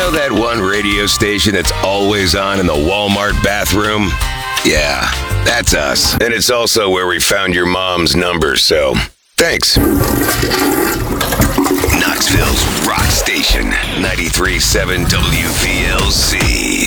know that one radio station that's always on in the Walmart bathroom? Yeah, that's us. And it's also where we found your mom's number, so thanks. Knoxville's Rock Station, 93.7 WVLC.